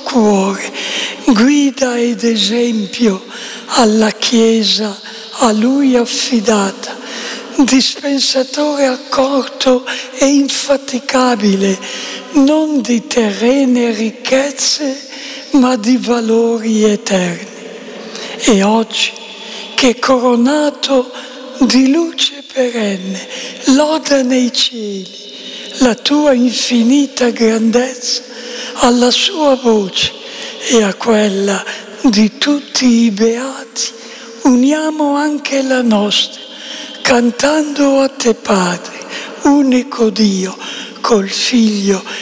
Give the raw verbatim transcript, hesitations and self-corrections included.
cuore, guida ed esempio alla Chiesa a Lui affidata, dispensatore accorto e infaticabile, non di terrene ricchezze, ma di valori eterni. E oggi, che coronato di luce perenne, loda nei cieli la tua infinita grandezza, alla sua voce e a quella di tutti i beati uniamo anche la nostra, cantando a te Padre, unico Dio, col Figlio